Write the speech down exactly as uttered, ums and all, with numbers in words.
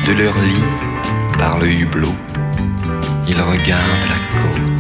De leur lit, par le hublot, ils regardent la côte.